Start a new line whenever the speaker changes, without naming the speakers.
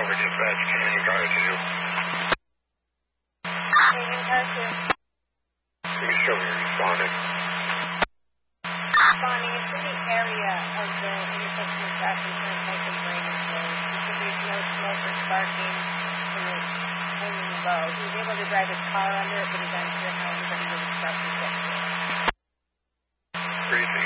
over dispatch, Canyon Car 2.
Canyon Car 2.
Can you show me you're responding?
Responding, it's in the area of the intersection of Grafton Turnpike and Brandon Road. You said there's no smoke or sparking and it's hanging low. He was able to drive his car under it, but he's unsure how anybody would obstruct his exit.
3